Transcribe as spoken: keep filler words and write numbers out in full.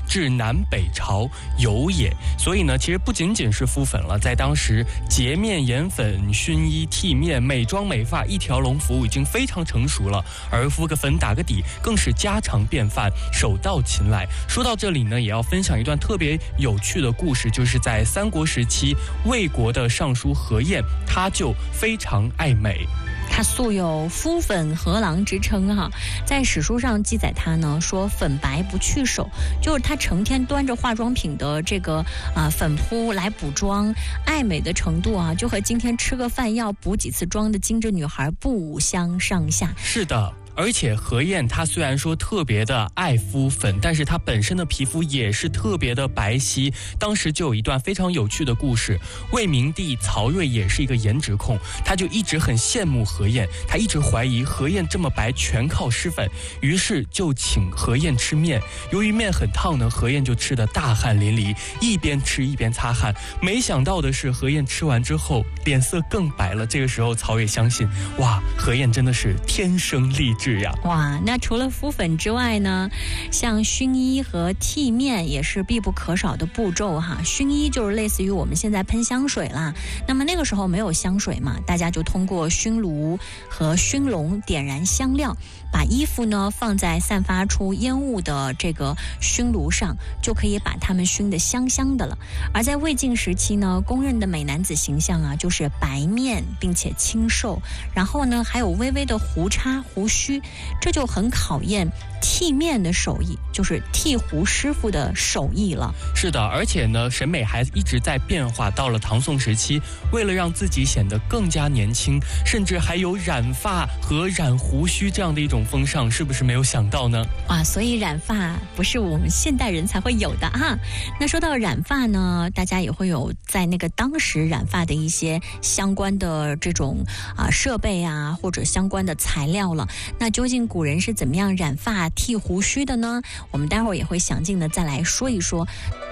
至南北朝有也。所以呢，其实不仅仅是敷粉了，在当时洁面、颜粉、熏衣、剃面、美妆美发一条龙服务已经非常成熟了，而敷个粉打个底更是家常便饭，手到擒来。说到这里呢，也要分享一段特别有趣的故事，就是在三国时期，魏国的尚书何晏，他就非常爱美。 他素有敷粉河郎之称哈，在史书上记载他呢说粉白不去手，就是他成天端着化妆品的这个啊、呃、粉扑来补妆，爱美的程度啊，就和今天吃个饭要补几次妆的精致女孩不相上下。 是的。而且何晏他虽然说特别的爱敷粉，但是他本身的皮肤也是特别的白皙。当时就有一段非常有趣的故事，魏明帝曹睿也是一个颜值控，他就一直很羡慕何晏，他一直怀疑何晏这么白全靠施粉，于是就请何晏吃面。由于面很烫呢，何晏就吃得大汗淋漓，一边吃一边擦汗。没想到的是，何晏吃完之后脸色更白了。这个时候曹睿相信，哇，何晏真的是天生丽质。 哇，那除了敷粉之外呢，像熏衣和剃面也是必不可少的步骤哈。熏衣就是类似于我们现在喷香水啦，那么那个时候没有香水嘛，大家就通过熏炉和熏笼点燃香料，把衣服呢放在散发出烟雾的这个熏炉上，就可以把它们熏得香香的了。而在魏晋时期呢，公认的美男子形象啊，就是白面并且清瘦，然后呢还有微微的胡茬胡须，这就很考验剃面的手艺，就是剃胡师傅的手艺了。 是的，而且呢，审美还一直在变化。到了唐宋时期，为了让自己显得更加年轻，甚至还有染发和染胡须这样的一种风尚，是不是没有想到呢？ 哇，所以染发不是我们现代人才会有的哈。那说到染发呢，大家也会有在那个当时染发的一些相关的这种啊设备啊，或者相关的材料了。那究竟古人是怎么样染发剃胡须的呢？我们待会儿也会详尽的再来说一说。